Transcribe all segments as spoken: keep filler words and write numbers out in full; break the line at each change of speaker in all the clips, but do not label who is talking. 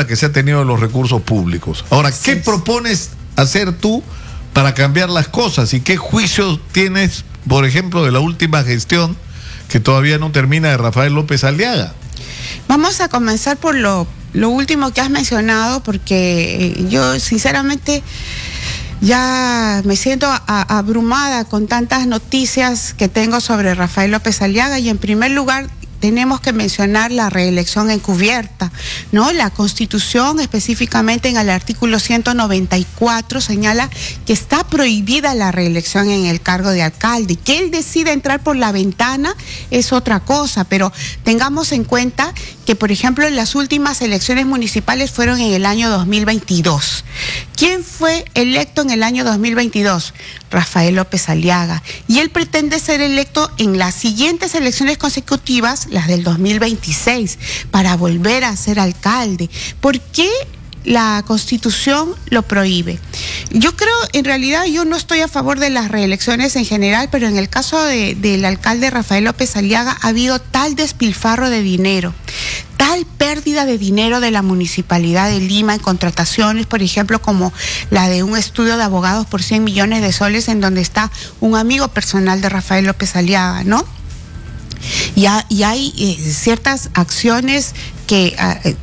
conducta que se ha tenido de los recursos públicos. Ahora, ¿qué sí. propones hacer tú para cambiar las cosas? ¿Y qué juicios tienes, por ejemplo, de la última gestión que todavía no termina de Rafael López Aliaga?
Vamos a comenzar por lo, lo último que has mencionado, porque yo sinceramente ya me siento a, abrumada con tantas noticias que tengo sobre Rafael López Aliaga. Y en primer lugar tenemos que mencionar la reelección encubierta, ¿no? La Constitución, específicamente en el artículo ciento noventa y cuatro, señala que está prohibida la reelección en el cargo de alcalde. Que él decida entrar por la ventana es otra cosa, pero tengamos en cuenta que, por ejemplo, las últimas elecciones municipales fueron en el año dos mil veintidós. ¿Quién fue electo en el año dos mil veintidós? Rafael López Aliaga. Y él pretende ser electo en las siguientes elecciones consecutivas, las del dos mil veintiséis, para volver a ser alcalde. ¿Por qué la Constitución lo prohíbe? Yo creo, en realidad, yo no estoy a favor de las reelecciones en general, pero en el caso de, del alcalde Rafael López Aliaga ha habido tal despilfarro de dinero, tal pérdida de dinero de la Municipalidad de Lima en contrataciones, por ejemplo, como la de un estudio de abogados por cien millones de soles, en donde está un amigo personal de Rafael López Aliaga, ¿no? Y, ha, y hay eh, ciertas acciones que eh,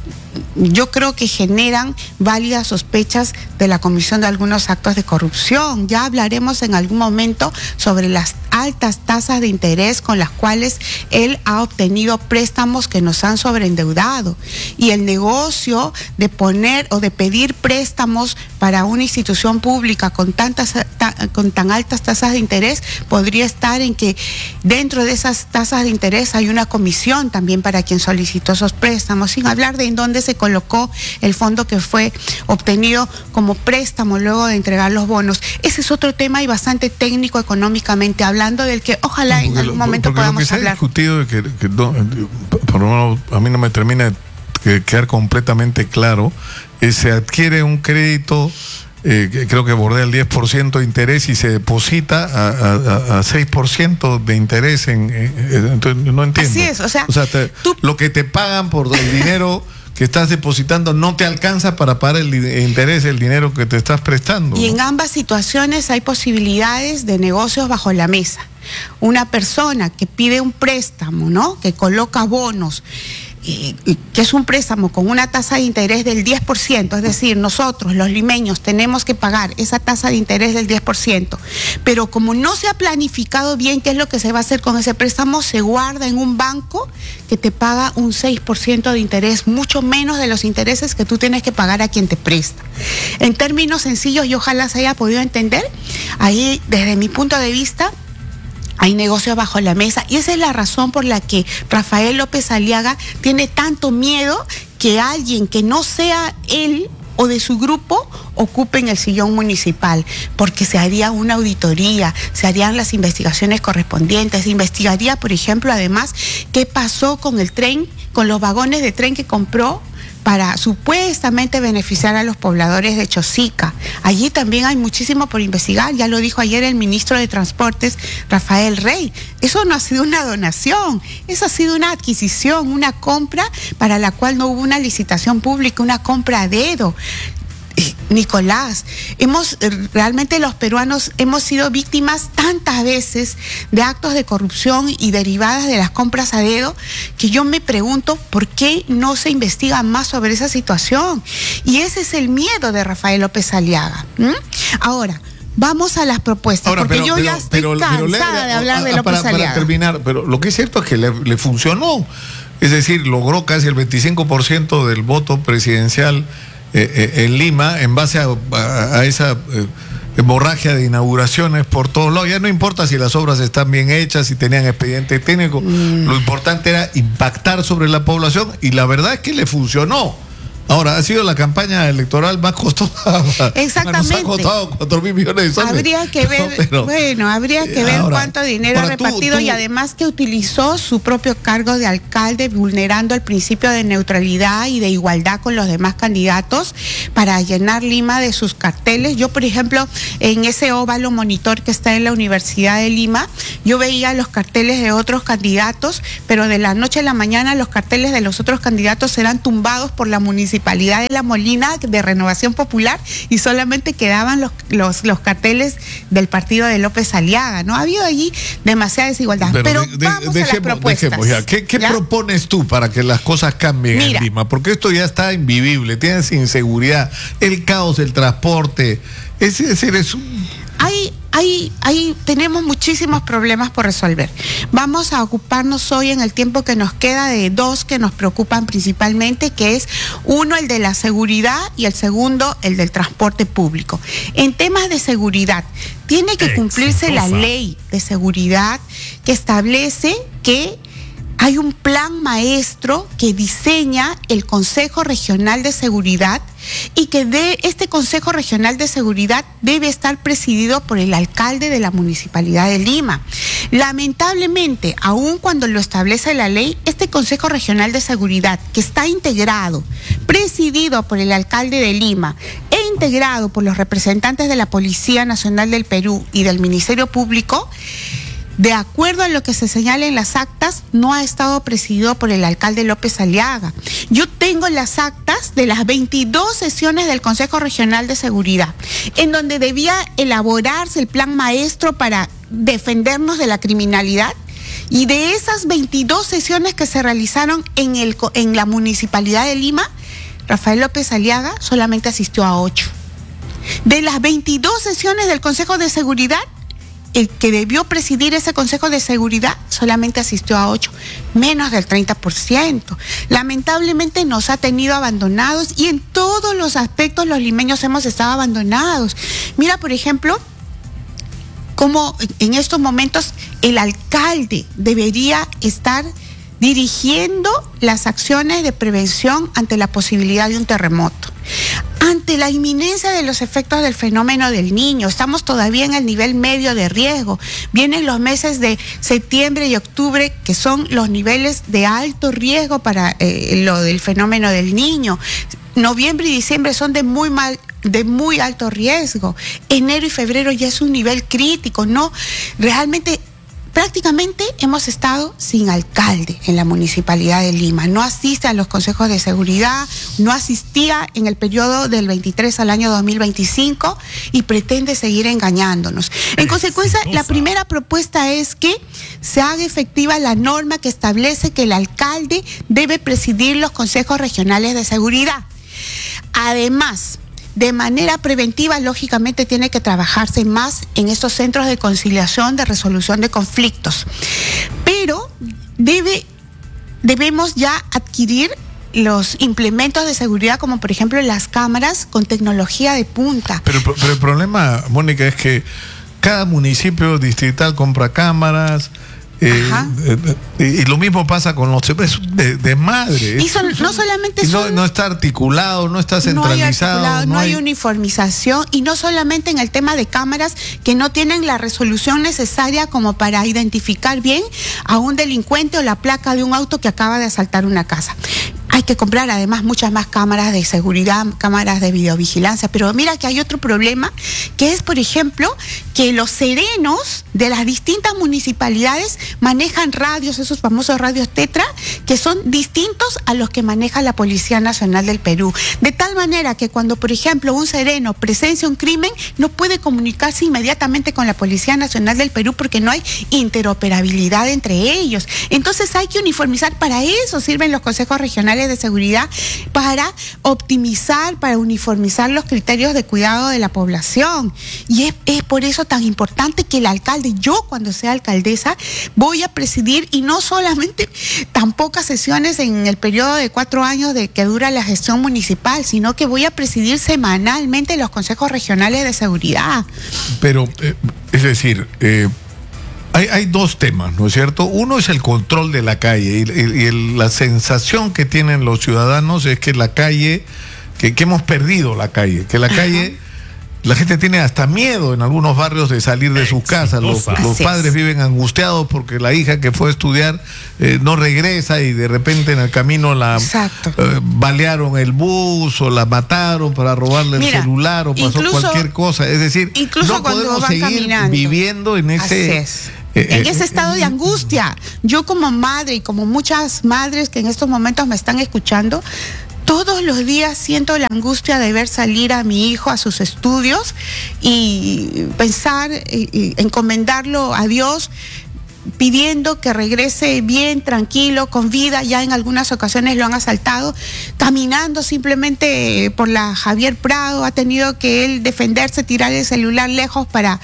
yo creo que generan válidas sospechas de la comisión de algunos actos de corrupción. Ya hablaremos en algún momento sobre las altas tasas de interés con las cuales él ha obtenido préstamos que nos han sobreendeudado. Y el negocio de poner o de pedir préstamos para una institución pública con tantas ta, con tan altas tasas de interés podría estar en que dentro de esas tasas de interés hay una comisión también para quien solicitó esos préstamos, sin hablar de en dónde se colocó el fondo que fue obtenido como préstamo luego de entregar los bonos. Ese es otro tema y bastante técnico económicamente hablando, del que ojalá no, en algún lo, momento podamos
lo que
hablar.
Se ha discutido, que, que no, por lo menos a mí no me termina de quedar completamente claro, es se adquiere un crédito eh, que creo que bordea el diez por ciento de interés y se deposita a, a, a seis por ciento de interés en, en, entonces no entiendo.
Así es, o sea,
o sea te, tú, lo que te pagan por el dinero que estás depositando no te alcanza para pagar el interés, el dinero que te estás prestando.
Y
¿no?
En ambas situaciones hay posibilidades de negocios bajo la mesa. Una persona que pide un préstamo, ¿no? Que coloca bonos, eh, que es un préstamo con una tasa de interés del diez por ciento, es decir, nosotros los limeños tenemos que pagar esa tasa de interés del diez por ciento, pero como no se ha planificado bien qué es lo que se va a hacer con ese préstamo, se guarda en un banco que te paga un seis por ciento de interés, mucho menos de los intereses que tú tienes que pagar a quien te presta. En términos sencillos, y ojalá se haya podido entender, ahí desde mi punto de vista, hay negocios bajo la mesa, y esa es la razón por la que Rafael López Aliaga tiene tanto miedo que alguien que no sea él o de su grupo ocupe en el sillón municipal, porque se haría una auditoría, se harían las investigaciones correspondientes, se investigaría, por ejemplo, además, qué pasó con el tren, con los vagones de tren que compró para supuestamente beneficiar a los pobladores de Chosica. Allí también hay muchísimo por investigar, ya lo dijo ayer el ministro de Transportes, Rafael Rey. Eso no ha sido una donación, eso ha sido una adquisición, una compra para la cual no hubo una licitación pública, una compra a dedo. Nicolás, hemos realmente los peruanos hemos sido víctimas tantas veces de actos de corrupción y derivadas de las compras a dedo, que yo me pregunto por qué no se investiga más sobre esa situación. Y ese es el miedo de Rafael López Aliaga. ¿Mm? Ahora, vamos a las propuestas, Ahora, porque pero, yo pero, ya estoy pero, cansada pero le, de hablar a, de López para, Aliaga. Para terminar, pero lo que es cierto es que le, le funcionó, es decir, logró casi el veinticinco por ciento del voto presidencial Eh, eh, en Lima, en base a, a, a esa eh, hemorragia de inauguraciones por todos lados. Ya no importa si las obras están bien hechas, si tenían expediente técnico, mm. lo importante era impactar sobre la población, y la verdad es que le funcionó. Ahora, ha sido la campaña electoral más costosa. Exactamente.
Nos ha costado cuatro mil millones de soles.
Habría que ver, no, pero, bueno, habría que ver ahora, cuánto dinero ha repartido tú, tú, y además que utilizó su propio cargo de alcalde, vulnerando el principio de neutralidad y de igualdad con los demás candidatos para llenar Lima de sus carteles. Yo, por ejemplo, en ese óvalo monitor que está en la Universidad de Lima, yo veía los carteles de otros candidatos, pero de la noche a la mañana los carteles de los otros candidatos eran tumbados por la municipalidad Municipalidad de La Molina de Renovación Popular y solamente quedaban los, los, los carteles del partido de López Aliaga, ¿no? Ha habido allí demasiada desigualdad. Pero, Pero de, vamos de, dejemos, a las propuestas.
Dejemos ya. ¿Qué, qué propones tú para que las cosas cambien Mira, en Lima? Porque esto ya está invivible, tienes inseguridad, el caos, el transporte. Es decir, es un...
Hay, hay, hay, tenemos muchísimos problemas por resolver. Vamos a ocuparnos hoy en el tiempo que nos queda de dos que nos preocupan principalmente, que es uno, el de la seguridad, y el segundo, el del transporte público. En temas de seguridad, tiene que cumplirse la ley de seguridad que establece que hay un plan maestro que diseña el Consejo Regional de Seguridad y que de este Consejo Regional de Seguridad debe estar presidido por el alcalde de la Municipalidad de Lima. Lamentablemente, aun cuando lo establece la ley, este Consejo Regional de Seguridad, que está integrado, presidido por el alcalde de Lima e integrado por los representantes de la Policía Nacional del Perú y del Ministerio Público, de acuerdo a lo que se señala en las actas, no ha estado presidido por el alcalde López Aliaga. Yo tengo las actas de las veintidós sesiones del Consejo Regional de Seguridad, en donde debía elaborarse el plan maestro para defendernos de la criminalidad. Y de esas veintidós sesiones que se realizaron en, el, en la Municipalidad de Lima, Rafael López Aliaga solamente asistió a ocho. De las veintidós sesiones del Consejo de Seguridad, el que debió presidir ese Consejo de Seguridad solamente asistió a ocho, menos del treinta por ciento. Lamentablemente nos ha tenido abandonados y en todos los aspectos los limeños hemos estado abandonados. Mira, por ejemplo, cómo en estos momentos el alcalde debería estar dirigiendo las acciones de prevención ante la posibilidad de un terremoto. Ante la inminencia de los efectos del fenómeno del Niño, estamos todavía en el nivel medio de riesgo. Vienen los meses de septiembre y octubre, que son los niveles de alto riesgo para eh, lo del fenómeno del Niño. Noviembre y diciembre son de muy mal, de muy alto riesgo. Enero y febrero ya es un nivel crítico, ¿no? Realmente, prácticamente hemos estado sin alcalde en la Municipalidad de Lima. No asiste a los consejos de seguridad, no asistía en el periodo del veintitrés al año dos mil veinticinco y pretende seguir engañándonos. En consecuencia, la primera propuesta es que se haga efectiva la norma que establece que el alcalde debe presidir los consejos regionales de seguridad. Además, de manera preventiva, lógicamente, tiene que trabajarse más en estos centros de conciliación, de resolución de conflictos. Pero debe, debemos ya adquirir los implementos de seguridad, como por ejemplo las cámaras con tecnología de punta.
Pero, pero el problema, Mónica, es que cada municipio distrital compra cámaras. Eh, eh, y lo mismo pasa con los de, de madre.
Y son, no solamente
y no,
son,
no está articulado, no está centralizado,
no hay, no
no
hay
hay
uniformización, y no solamente en el tema de cámaras que no tienen la resolución necesaria como para identificar bien a un delincuente o la placa de un auto que acaba de asaltar una casa. Hay que comprar además muchas más cámaras de seguridad, cámaras de videovigilancia. Pero mira que hay otro problema, que es, por ejemplo, que los serenos de las distintas municipalidades manejan radios, esos famosos radios Tetra, que son distintos a los que maneja la Policía Nacional del Perú. De tal manera que cuando, por ejemplo, un sereno presencia un crimen, no puede comunicarse inmediatamente con la Policía Nacional del Perú porque no hay interoperabilidad entre ellos. Entonces hay que uniformizar. Para eso sirven los consejos regionales de seguridad, para optimizar, para uniformizar los criterios de cuidado de la población. Y es, es por eso tan importante que el alcalde, yo cuando sea alcaldesa, voy a presidir, y no solamente tan pocas sesiones en el periodo de cuatro años de que dura la gestión municipal, sino que voy a presidir semanalmente los consejos regionales de seguridad.
Pero, eh, es decir, eh, Hay, hay dos temas, ¿no es cierto? Uno es el control de la calle, y, y, y el, la sensación que tienen los ciudadanos es que la calle, que, que hemos perdido la calle, que la calle, la gente tiene hasta miedo en algunos barrios de salir de sus casas. Los, los padres viven angustiados porque la hija que fue a estudiar eh, no regresa, y de repente en el camino la eh, balearon el bus o la mataron para robarle Mira, el celular, o pasó incluso, cualquier cosa. Es decir, no podemos seguir caminando. viviendo en ese...
En ese estado de angustia. Yo como madre y como muchas madres que en estos momentos me están escuchando, Todos los días siento la angustia de ver salir a mi hijo a sus estudios y pensar, y encomendarlo a Dios, pidiendo que regrese bien, tranquilo, con vida. Ya en algunas ocasiones lo han asaltado, caminando simplemente por la Javier Prado, ha tenido que él defenderse, tirar el celular lejos para...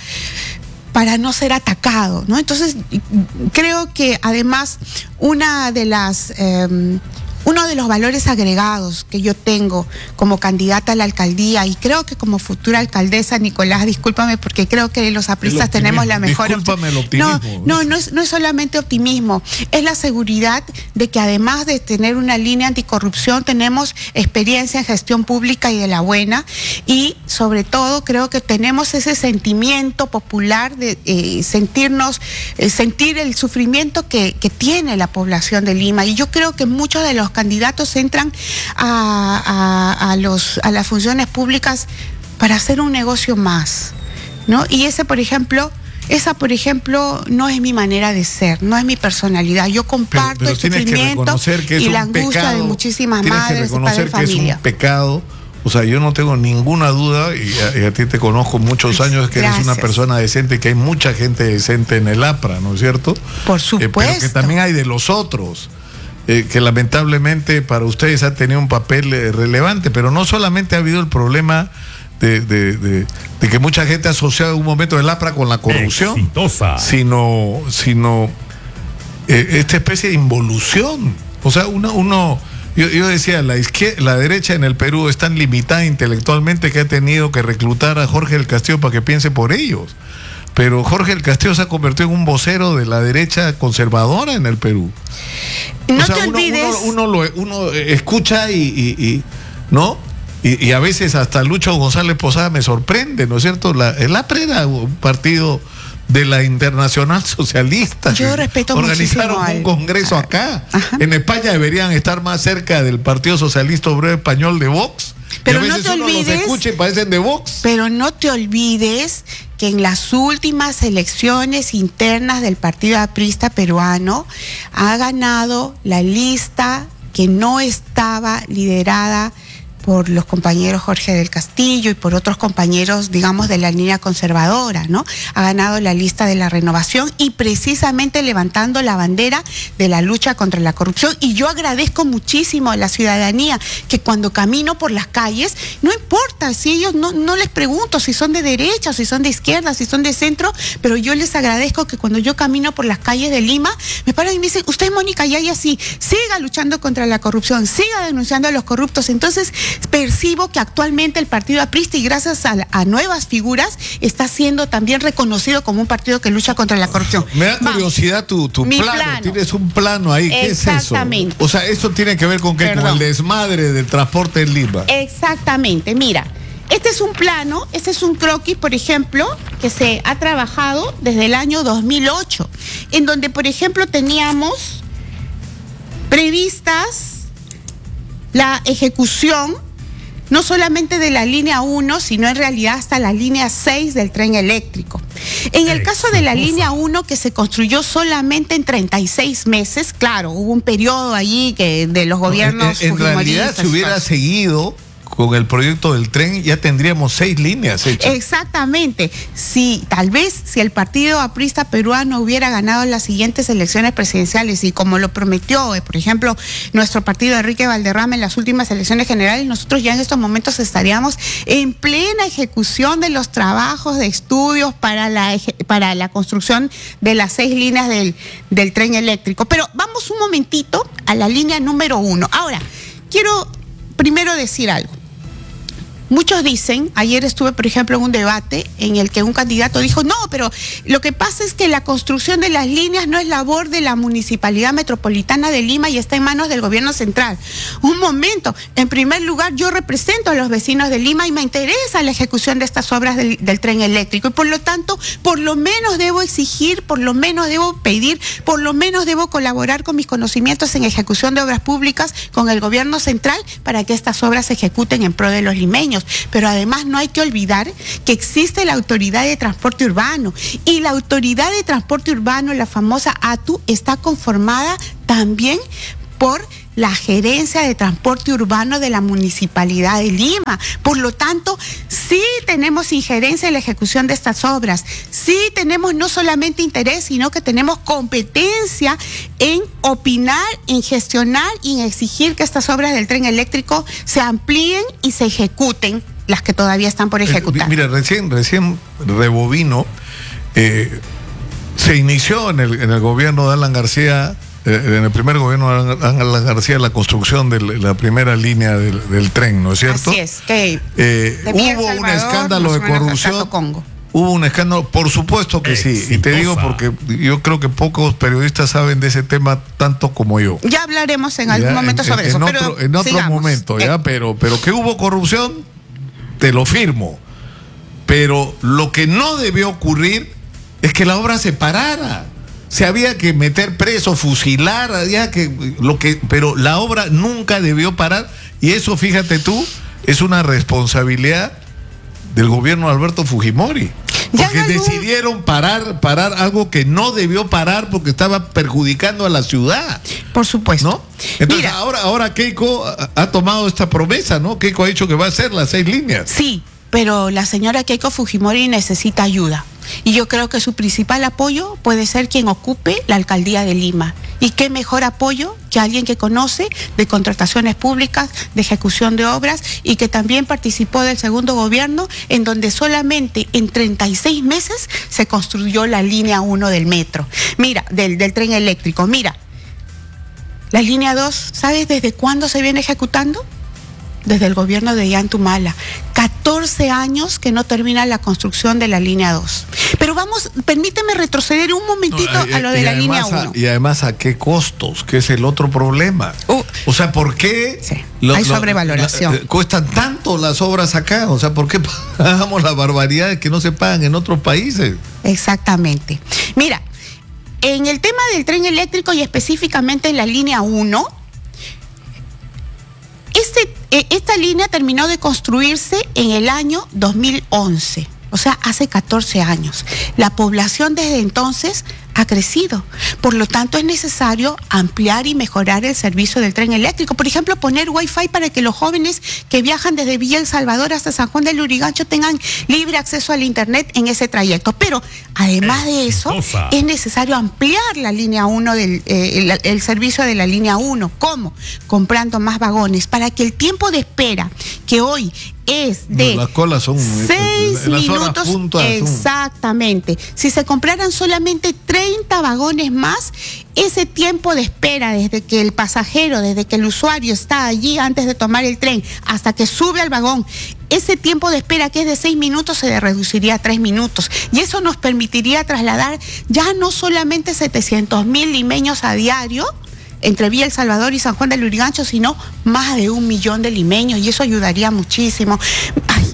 para no ser atacado, ¿no? Entonces, creo que además una de las... Eh, Uno de los valores agregados que yo tengo como candidata a la alcaldía, y creo que como futura alcaldesa, Nicolás, discúlpame, porque creo que los apristas tenemos la mejor...
Discúlpame el optimismo.
No, no, no es, no es solamente optimismo, es la seguridad de que además de tener una línea anticorrupción, tenemos experiencia en gestión pública y de la buena, y sobre todo creo que tenemos ese sentimiento popular de eh, sentirnos, eh, sentir el sufrimiento que, que tiene la población de Lima, y yo creo que muchos de los candidatos entran a, a, a, los, a las funciones públicas para hacer un negocio más, ¿no? Y ese, por ejemplo, esa, por ejemplo, no es mi manera de ser, no es mi personalidad. Yo comparto
pero, pero
el sufrimiento que y la angustia
pecado,
de muchísimas madres y padres de
familia. Es un pecado. O sea, yo no tengo ninguna duda, y a, y a ti te conozco muchos años, que Gracias. Eres una persona decente, que hay mucha gente decente en el APRA, ¿no es cierto?
Por supuesto.
Eh, pero que también hay de los otros. Eh, que lamentablemente para ustedes ha tenido un papel eh, relevante, pero no solamente ha habido el problema de, de, de, de que mucha gente ha asociado un momento del APRA con la corrupción, Exitosa. sino, sino eh, esta especie de involución. O sea, uno, uno yo, yo decía, la izquierda, la derecha en el Perú es tan limitada intelectualmente que ha tenido que reclutar a Jorge del Castillo para que piense por ellos. Pero Jorge del Castillo se ha convertido en un vocero de la derecha conservadora en el Perú.
No o sea, te uno, olvides.
Uno, uno, lo, uno escucha y, y, y ¿no? Y, y a veces hasta Lucho González Posada me sorprende, ¿no es cierto? La, el APRA era un partido de la Internacional Socialista.
Yo respeto
Organizaron
muchísimo
un congreso al... acá. Ajá. En España deberían estar más cerca del Partido Socialista Obrero Español de Vox.
Pero
y a
no
veces
te
uno
olvides,
los escucha y parecen de Vox.
Pero no te olvides que en las últimas elecciones internas del Partido Aprista Peruano ha ganado la lista que no estaba liderada por los compañeros Jorge del Castillo y por otros compañeros, digamos, de la línea conservadora, ¿no? Ha ganado la lista de la renovación y precisamente levantando la bandera de la lucha contra la corrupción. Y yo agradezco muchísimo a la ciudadanía que cuando camino por las calles, no importa si ellos, no, no les pregunto si son de derecha, si son de izquierda, si son de centro, pero yo les agradezco que cuando yo camino por las calles de Lima, me paran y me dicen, usted, Mónica Yaya, sí, siga luchando contra la corrupción, siga denunciando a los corruptos. Entonces, percibo que actualmente el partido aprista, y gracias a, a nuevas figuras, está siendo también reconocido como un partido que lucha contra la corrupción.
Me da curiosidad tu, tu plano. plano. Tienes un plano ahí. ¿Qué es eso?
Exactamente.
O sea, ¿eso tiene que ver con qué? Con el desmadre del transporte en Lima.
Exactamente. Mira, este es un plano, este es un croquis, por ejemplo, que se ha trabajado desde el año dos mil ocho, en donde, por ejemplo, teníamos previstas la ejecución no solamente de la línea uno, sino en realidad hasta la línea seis del tren eléctrico. En el caso de la línea uno, que se construyó solamente en treinta y seis meses, claro, hubo un periodo allí que de los gobiernos...
En, en realidad, si hubiera seguido con el proyecto del tren, ya tendríamos seis líneas hechas.
Exactamente. Si tal vez si el Partido Aprista Peruano hubiera ganado las siguientes elecciones presidenciales y como lo prometió, eh, por ejemplo, nuestro partido de Enrique Valderrama en las últimas elecciones generales, nosotros ya en estos momentos estaríamos en plena ejecución de los trabajos de estudios para la, para la construcción de las seis líneas del, del tren eléctrico. Pero vamos un momentito a la línea número uno. Ahora, quiero primero decir algo. Muchos dicen, ayer estuve por ejemplo en un debate en el que un candidato dijo, no, pero lo que pasa es que la construcción de las líneas no es labor de la Municipalidad Metropolitana de Lima y está en manos del gobierno central. Un momento, en primer lugar yo represento a los vecinos de Lima y me interesa la ejecución de estas obras del, del tren eléctrico y por lo tanto, por lo menos debo exigir, por lo menos debo pedir, por lo menos debo colaborar con mis conocimientos en ejecución de obras públicas con el gobierno central para que estas obras se ejecuten en pro de los limeños. Pero además no hay que olvidar que existe la Autoridad de Transporte Urbano y la Autoridad de Transporte Urbano, la famosa A T U, está conformada también por la gerencia de transporte urbano de la Municipalidad de Lima. Por lo tanto, sí tenemos injerencia en la ejecución de estas obras, sí tenemos no solamente interés, sino que tenemos competencia en opinar, en gestionar y en exigir que estas obras del tren eléctrico se amplíen y se ejecuten, las que todavía están por ejecutar.
Eh, mira, recién, recién rebobino, eh, se inició en el, en el gobierno de Alan García, en el primer gobierno de Alan García, la construcción de la primera línea del, del tren, ¿no es cierto?
Así es, que
eh, hubo un escándalo de corrupción. Hubo un escándalo, por supuesto que Exitosa. sí. Y te digo porque yo creo que pocos periodistas saben de ese tema tanto como yo.
Ya hablaremos en algún ya, momento
en,
sobre
en,
eso.
En
pero
otro, en otro momento, ya, eh. pero, pero que hubo corrupción, te lo firmo. Pero lo que no debió ocurrir es que la obra se parara. Se había que meter preso, fusilar, había que, lo que, pero la obra nunca debió parar, y eso, fíjate tú, es una responsabilidad del gobierno de Alberto Fujimori. Porque algún... decidieron parar, parar algo que no debió parar porque estaba perjudicando a la ciudad.
Por supuesto.
¿No? Entonces Mira, ahora, ahora Keiko ha, ha tomado esta promesa, ¿no? Keiko ha dicho que va a hacer las seis líneas.
Sí, pero la señora Keiko Fujimori necesita ayuda. Y yo creo que su principal apoyo puede ser quien ocupe la alcaldía de Lima. Y qué mejor apoyo que alguien que conoce de contrataciones públicas, de ejecución de obras, y que también participó del segundo gobierno, en donde solamente en treinta y seis meses se construyó la línea uno del metro. Mira, del, del tren eléctrico. Mira, la línea dos, ¿sabes desde cuándo se viene ejecutando? Desde el gobierno de Yantumala. catorce años que no termina la construcción de la línea dos. Pero vamos, permíteme retroceder un momentito no, y, a lo de la línea uno.
Y además, ¿a qué costos? Que es el otro problema. Uh, o sea, ¿por qué
sí, lo, hay sobrevaloración?
Lo, la, cuestan tanto las obras acá. O sea, ¿por qué pagamos las barbaridades que no se pagan en otros países?
Exactamente. Mira, en el tema del tren eléctrico y específicamente en la línea uno, Este, esta línea terminó de construirse en el año dos mil once, o sea, hace catorce años. La población desde entonces ha crecido. Por lo tanto, es necesario ampliar y mejorar el servicio del tren eléctrico. Por ejemplo, poner wifi para que los jóvenes que viajan desde Villa El Salvador hasta San Juan del Lurigancho tengan libre acceso al internet en ese trayecto. Pero, además de eso, es necesario ampliar la línea uno, del, eh, el, el servicio de la línea uno. ¿Cómo? Comprando más vagones, para que el tiempo de espera, que hoy es de
las colas son
seis
las
minutos, exactamente. Si se compraran solamente treinta vagones más, ese tiempo de espera desde que el pasajero, desde que el usuario está allí antes de tomar el tren hasta que sube al vagón, ese tiempo de espera que es de seis minutos se reduciría a tres minutos. Y eso nos permitiría trasladar ya no solamente setecientos mil limeños a diario entre Villa El Salvador y San Juan del Lurigancho, sino más de un millón de limeños, y eso ayudaría muchísimo. Ay,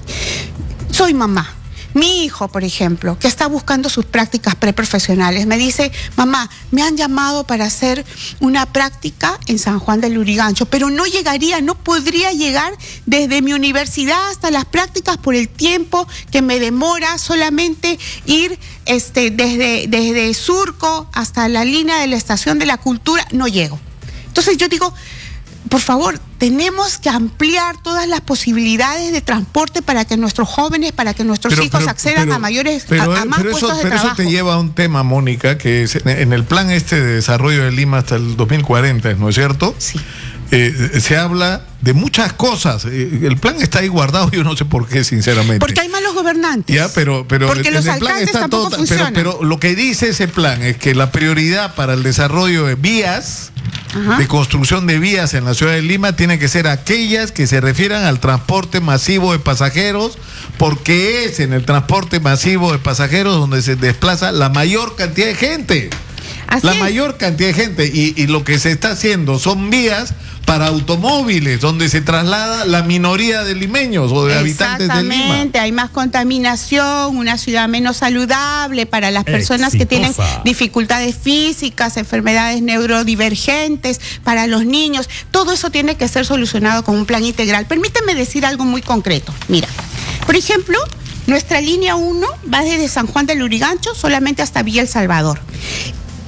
soy mamá. Mi hijo, por ejemplo, que está buscando sus prácticas preprofesionales, me dice: mamá, me han llamado para hacer una práctica en San Juan del Lurigancho, pero no llegaría, no podría llegar desde mi universidad hasta las prácticas por el tiempo que me demora solamente ir este, desde, desde Surco hasta la línea de la Estación de la Cultura, no llego. Entonces yo digo, por favor, tenemos que ampliar todas las posibilidades de transporte para que nuestros jóvenes, para que nuestros pero, hijos pero, accedan pero, a mayores,
pero,
a, a más
pero
puestos
eso,
de
pero
trabajo.
Pero eso te lleva a un tema, Mónica, que es en el plan este de desarrollo de Lima hasta el dos mil cuarenta, ¿no es cierto?
Sí.
Eh, se habla de muchas cosas. El plan está ahí guardado, yo no sé por qué, sinceramente.
Porque hay malos gobernantes.
Ya, pero, pero
porque
en
los
el plan
alcaldes
está
tampoco
todo,
funcionan.
Pero, pero lo que dice ese plan es que la prioridad para el desarrollo de vías, Ajá. de construcción de vías en la ciudad de Lima, tiene que ser aquellas que se refieran al transporte masivo de pasajeros, porque es en el transporte masivo de pasajeros donde se desplaza la mayor cantidad de gente.
Así
la
es.
mayor cantidad de gente. Y, y lo que se está haciendo son vías para automóviles, donde se traslada la minoría de limeños o de habitantes de Lima.
Exactamente, hay más contaminación, una ciudad menos saludable para las personas Exitosa. que tienen dificultades físicas, enfermedades neurodivergentes, para los niños. Todo eso tiene que ser solucionado con un plan integral. Permíteme decir algo muy concreto. Mira, por ejemplo, nuestra línea uno va desde San Juan del Lurigancho solamente hasta Villa El Salvador.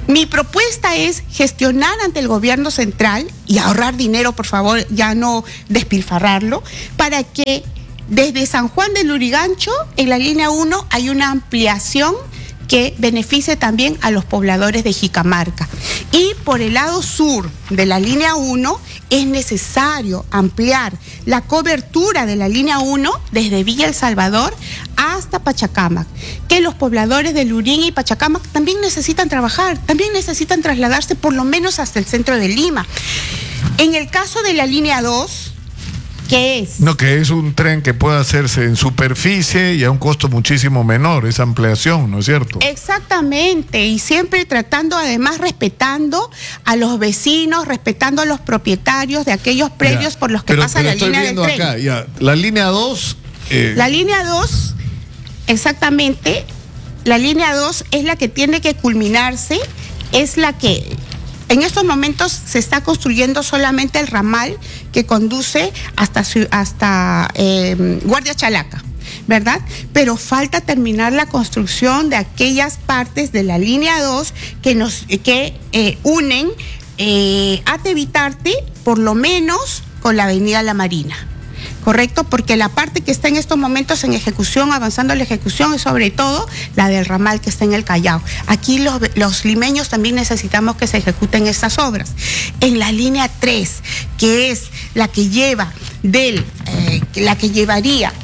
Mi propuesta es gestionar ante el gobierno central y ahorrar dinero, por favor, ya no despilfarrarlo, para que desde San Juan del Lurigancho, en la línea uno, hay una ampliación que beneficie también a los pobladores de Jicamarca. Y por el lado sur de la línea uno es necesario ampliar la cobertura de la línea uno desde Villa El Salvador hasta Pachacamac, que los pobladores de Lurín y Pachacamac también necesitan trabajar, también necesitan trasladarse por lo menos hasta el centro de Lima. En el caso de la línea dos, ¿qué es?
No, que es un tren que puede hacerse en superficie y a un costo muchísimo menor, esa ampliación, ¿no es cierto?
Exactamente, y siempre tratando, además, respetando a los vecinos, respetando a los propietarios de aquellos predios ya, por los que
pero,
pasa
pero
la
estoy
línea
viendo
del tren.
Acá, ya, la línea dos... Eh...
La línea dos, exactamente, la línea dos es la que tiene que culminarse, es la que... En estos momentos se está construyendo solamente el ramal que conduce hasta, hasta eh, Guardia Chalaca, ¿verdad? Pero falta terminar la construcción de aquellas partes de la línea dos que, nos, que eh, unen eh, a Tevitarte, por lo menos con la avenida La Marina. ¿Correcto? Porque la parte que está en estos momentos en ejecución, avanzando en la ejecución, es sobre todo la del ramal que está en el Callao. Aquí los, los limeños también necesitamos que se ejecuten estas obras. En la línea tres, que es la que lleva del, eh, la que llevaría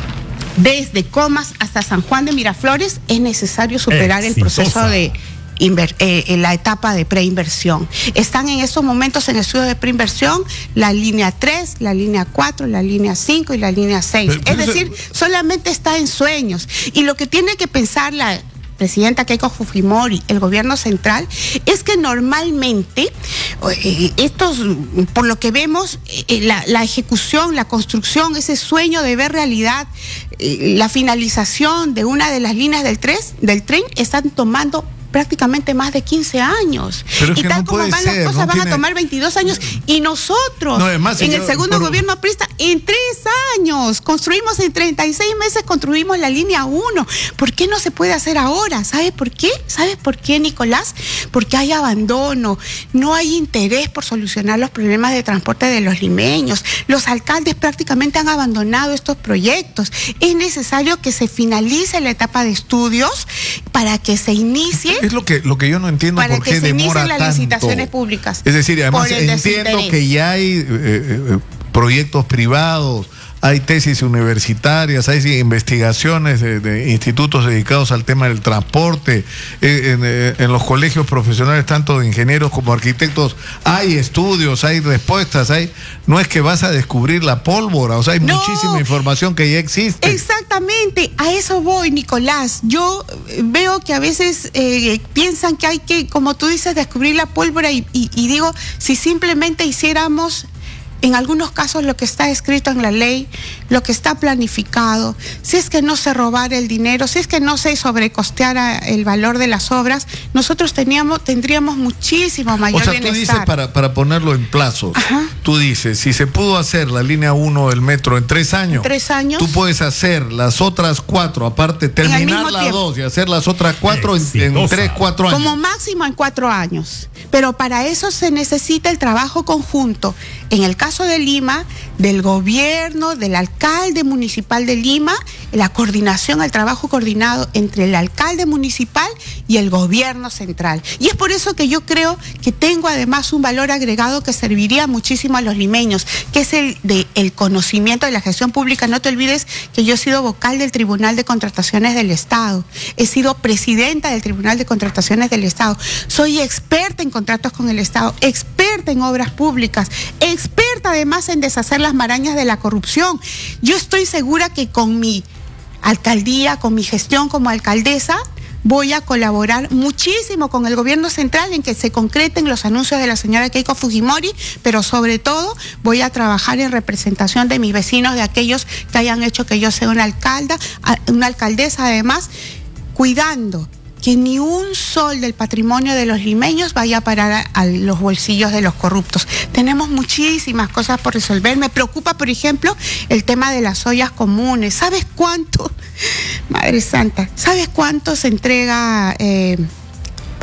desde Comas hasta San Juan de Miraflores, es necesario superar Exitosa. el proceso de... Inver, eh, en la etapa de preinversión. Están en estos momentos en estudio de preinversión la línea tres, la línea cuatro, la línea cinco y la línea seis. Pero, pero es decir, eso... solamente está en sueños. Y lo que tiene que pensar la presidenta Keiko Fujimori, el gobierno central, es que normalmente eh, estos, por lo que vemos, eh, la, la ejecución, la construcción, ese sueño de ver realidad, eh, la finalización de una de las líneas del, tres, del tren, están tomando prácticamente más de quince años.
Pero es
y
que
tal
no
como
puede
van
ser,
las cosas,
no
van
tiene...
a tomar veintidós años. Y nosotros,
no, además,
en
señor,
el segundo
pero...
gobierno aprista, en tres años, construimos en treinta y seis meses, construimos la línea uno. ¿Por qué no se puede hacer ahora? ¿Sabe por qué? ¿Sabes por qué, Nicolás? Porque hay abandono, no hay interés por solucionar los problemas de transporte de los limeños. Los alcaldes prácticamente han abandonado estos proyectos. Es necesario que se finalice la etapa de estudios para que se inicie.
Es lo que, lo que yo no entiendo
para
por
que
qué
se
demora
inicien las
tanto.
licitaciones públicas.
Es decir, además entiendo que ya hay eh, eh, proyectos privados, hay tesis universitarias, hay investigaciones de, de institutos dedicados al tema del transporte, eh, en, eh, en los colegios profesionales, tanto de ingenieros como arquitectos, hay estudios, hay respuestas, hay, no es que vas a descubrir la pólvora, o sea, hay no, muchísima información que ya existe.
Exactamente, a eso voy, Nicolás. Yo veo que a veces eh, piensan que hay que, como tú dices, descubrir la pólvora y, y, y digo, si simplemente hiciéramos en algunos casos lo que está escrito en la ley, lo que está planificado, si es que no se robara el dinero, si es que no se sobrecosteara el valor de las obras, nosotros teníamos, tendríamos muchísimo mayor bienestar. O sea, tú
dices, para, para ponerlo en plazos, Ajá. tú dices, si se pudo hacer la línea uno del metro en tres años,
tres años,
tú puedes hacer las otras cuatro, aparte terminar las dos y hacer las otras cuatro en, en tres, cuatro años.
Como máximo en cuatro años. Pero para eso se necesita el trabajo conjunto. En el caso de Lima, del gobierno, del alcalde municipal de Lima, la coordinación, el trabajo coordinado entre el alcalde municipal y el gobierno central. Y es por eso que yo creo que tengo además un valor agregado que serviría muchísimo a los limeños, que es el de el conocimiento de la gestión pública. No te olvides que yo he sido vocal del Tribunal de Contrataciones del Estado, he sido presidenta del Tribunal de Contrataciones del Estado, soy experta en contratos con el Estado, experta en obras públicas, experta además en deshacer las marañas de la corrupción. Yo estoy segura que con mi alcaldía, con mi gestión como alcaldesa, voy a colaborar muchísimo con el gobierno central en que se concreten los anuncios de la señora Keiko Fujimori, pero sobre todo voy a trabajar en representación de mis vecinos, de aquellos que hayan hecho que yo sea una alcalda, una alcaldesa además, cuidando que ni un sol del patrimonio de los limeños vaya a parar a, a los bolsillos de los corruptos. Tenemos muchísimas cosas por resolver. Me preocupa, por ejemplo, el tema de las ollas comunes. ¿Sabes cuánto? Madre Santa, ¿sabes cuánto se entrega eh,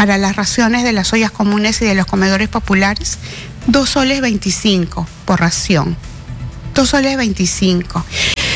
para las raciones de las ollas comunes y de los comedores populares, dos soles veinticinco por ración. Dos soles veinticinco.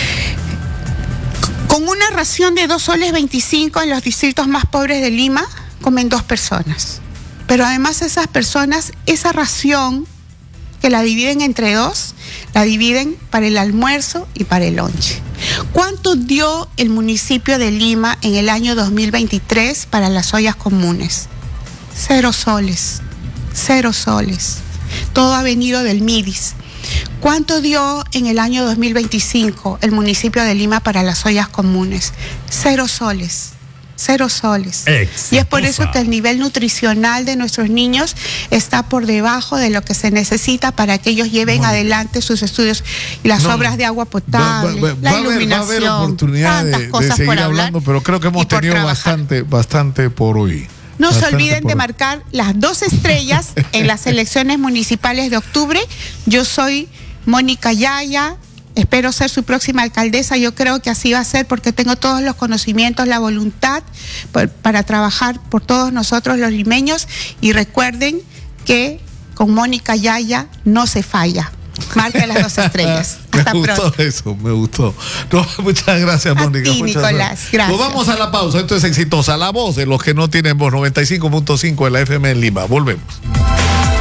Con una ración de dos soles veinticinco en los distritos más pobres de Lima, comen dos personas. Pero además esas personas, esa ración que la dividen entre dos, la dividen para el almuerzo y para el lonche. ¿Cuánto dio el municipio de Lima en el año dos mil veintitrés para las ollas comunes? Cero soles, cero soles. Todo ha venido del MIDIS. ¿Cuánto dio en el año dos mil veinticinco el municipio de Lima para las ollas comunes? Cero soles. Cero soles. Exitosa. Y es por eso que el nivel nutricional de nuestros niños está por debajo de lo que se necesita para que ellos lleven adelante sus estudios y las no, obras de agua potable, va, va, la va iluminación, va a haber
oportunidad de, de seguir hablando, pero creo que hemos tenido bastante, bastante por hoy.
No se olviden de marcar las dos estrellas en las elecciones municipales de octubre. Yo soy Mónica Yaya. Espero ser su próxima alcaldesa. Yo creo que así va a ser porque tengo todos los conocimientos, la voluntad por, para trabajar por todos nosotros los limeños. Y recuerden que con Mónica Yaya no se falla. Marca las dos estrellas. Hasta
me gustó
pronto.
Eso, me gustó. No, muchas gracias, Mónica.
A ti,
muchas
Nicolás, gracias.
Nos vamos a la pausa. Esto es Exitosa, la voz de los que no tienen voz. noventa y cinco punto cinco de la F M en Lima. Volvemos.